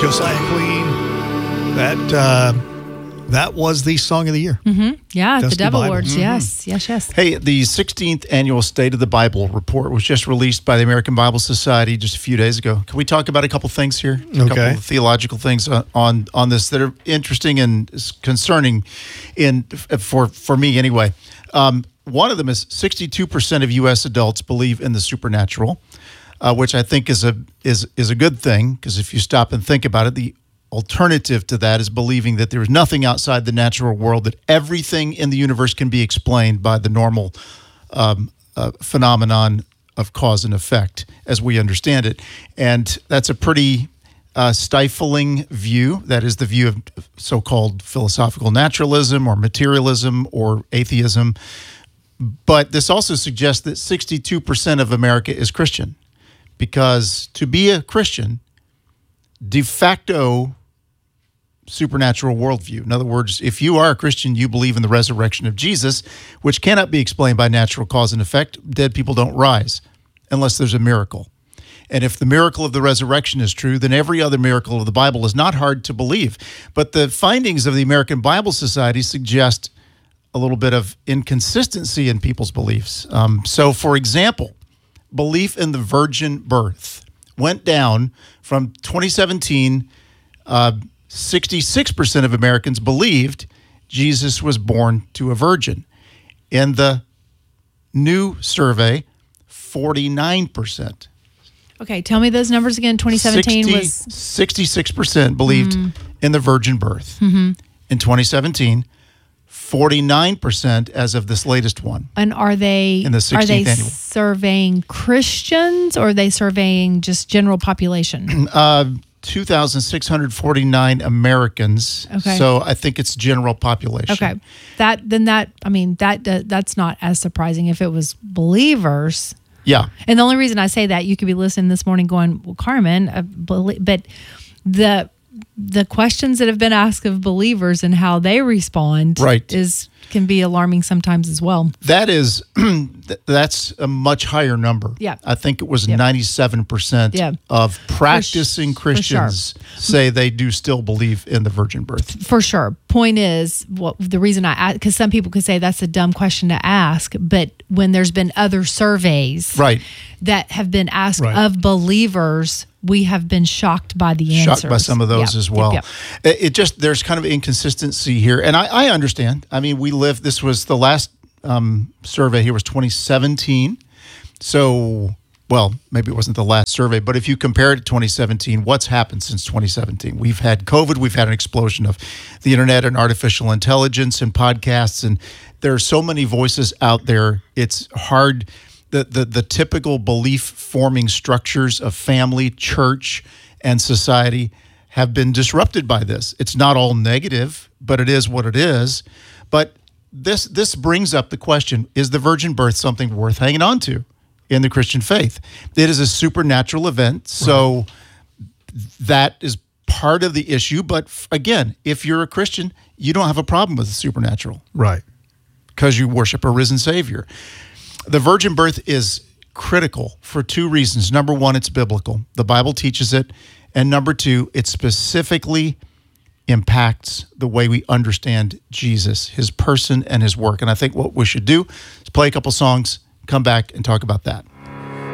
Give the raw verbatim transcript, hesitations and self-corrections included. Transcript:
Josiah Queen. That uh, that was the song of the year. Mm-hmm. Yeah, Dusty the Dove Bible. Awards. Mm-hmm. Yes, yes, yes. Hey, the sixteenth Annual State of the Bible report was just released by the American Bible Society just a few days ago. Can we talk about a couple things here? A Okay. couple of theological things on, on, on this that are interesting and concerning in for, for me anyway. Um, one of them is sixty-two percent of U S adults believe in the supernatural, uh, which I think is a is is a good thing, because if you stop and think about it, the alternative to that is believing that there is nothing outside the natural world, that everything in the universe can be explained by the normal um, uh, phenomenon of cause and effect as we understand it. And that's a pretty uh, stifling view. That is the view of so-called philosophical naturalism or materialism or atheism. But this also suggests that sixty-two percent of America is Christian, because to be a Christian, de facto supernatural worldview. In other words, if you are a Christian, you believe in the resurrection of Jesus, which cannot be explained by natural cause and effect. Dead people don't rise unless there's a miracle. And if the miracle of the resurrection is true, then every other miracle of the Bible is not hard to believe. But the findings of the American Bible Society suggest a little bit of inconsistency in people's beliefs. Um, so, for example, belief in the virgin birth went down from twenty seventeen. Uh, sixty-six percent of Americans believed Jesus was born to a virgin. In the new survey, forty-nine percent. Okay, tell me those numbers again. twenty seventeen sixty, was... sixty-six percent believed mm. in the virgin birth. Mm-hmm. In twenty seventeen, forty-nine percent as of this latest one. And are they in the are they annual. surveying Christians, or are they surveying just general population? Uh, two thousand six hundred forty-nine Americans. Okay. So I think it's general population. Okay. That then that I mean that that's not as surprising if it was believers. Yeah. And the only reason I say that, you could be listening this morning going, well, Carmen, uh, but the the questions that have been asked of believers and how they respond right. is can be alarming sometimes as well. That is, that's a much higher number. Yeah. I think it was yep. ninety-seven percent yeah. of practicing for, Christians for sure. say they do still believe in the virgin birth. For sure. Point is, what the reason I ask, because some people could say that's a dumb question to ask, but when there's been other surveys right. that have been asked right. of believers, we have been shocked by the answers. Shocked by some of those yep. as well. Yep, yep. It, it just, there's kind of inconsistency here. And I, I understand. I mean, we live, this was the last um, survey here was twenty seventeen. So, well, maybe it wasn't the last survey, but if you compare it to twenty seventeen, what's happened since twenty seventeen? We've had COVID, we've had an explosion of the internet and artificial intelligence and podcasts, and there are so many voices out there. It's hard. The, the, the typical belief-forming structures of family, church, and society have been disrupted by this. It's not all negative, but it is what it is. But this this brings up the question, is the virgin birth something worth hanging on to in the Christian faith? It is a supernatural event, so right. that is part of the issue. But again, if you're a Christian, you don't have a problem with the supernatural. Right. Because you worship a risen Savior. The virgin birth is critical for two reasons. Number one, it's biblical. The Bible teaches it. And number two, it specifically impacts the way we understand Jesus, his person and his work. And I think what we should do is play a couple songs, come back and talk about that.